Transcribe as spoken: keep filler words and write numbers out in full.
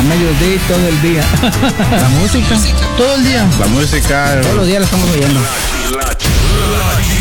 mediodía y todo el día. La música, todo el día. La música. Todos los días la estamos oyendo. La, la, la,